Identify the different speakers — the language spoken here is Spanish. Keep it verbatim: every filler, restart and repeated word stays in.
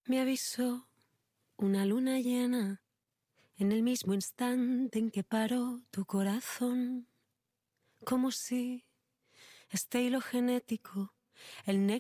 Speaker 1: Me avisó una luna llena en el mismo instante en que paró tu corazón, como si este hilo genético, el